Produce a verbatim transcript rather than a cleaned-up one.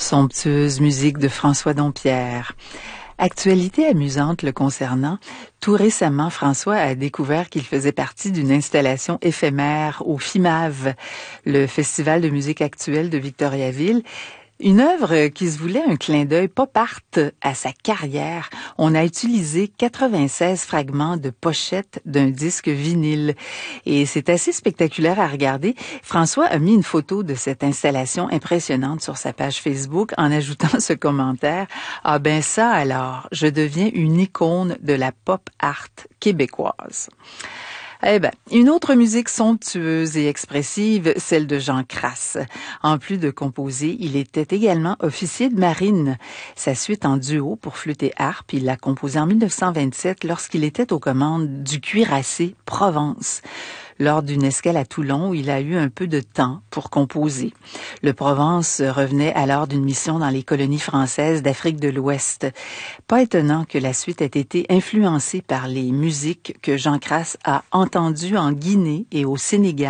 Somptueuse musique de François Dompierre. Actualité amusante le concernant, tout récemment, François a découvert qu'il faisait partie d'une installation éphémère au FIMAV, le Festival de musique actuelle de Victoriaville. Une œuvre qui se voulait un clin d'œil pop art à sa carrière. On a utilisé quatre-vingt-seize fragments de pochette d'un disque vinyle. Et c'est assez spectaculaire à regarder. François a mis une photo de cette installation impressionnante sur sa page Facebook en ajoutant ce commentaire. Ah ben ça alors, je deviens une icône de la pop art québécoise. Eh ben, une autre musique somptueuse et expressive, celle de Jean Crasse. En plus de composer, il était également officier de marine. Sa suite en duo pour flûte et harpe, il l'a composée en mille neuf cent vingt-sept lorsqu'il était aux commandes du Cuirassé Provence, lors d'une escale à Toulon où il a eu un peu de temps pour composer. Le Provence revenait alors d'une mission dans les colonies françaises d'Afrique de l'Ouest. Pas étonnant que la suite ait été influencée par les musiques que Jean Crasse a entendues en Guinée et au Sénégal.